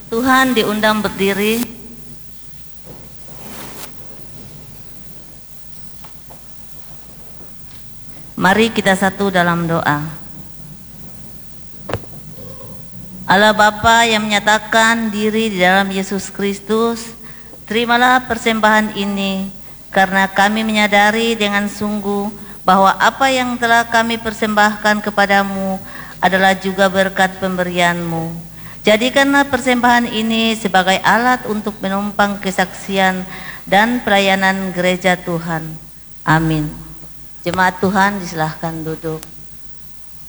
Tuhan diundang berdiri. Mari kita satu dalam doa. Allah Bapa yang menyatakan diri di dalam Yesus Kristus, terimalah persembahan ini, karena kami menyadari dengan sungguh bahwa apa yang telah kami persembahkan kepadamu adalah juga berkat pemberian-Mu. Jadikanlah persembahan ini sebagai alat untuk menumpang kesaksian dan pelayanan gereja Tuhan. Amin. Jemaat Tuhan disilahkan duduk.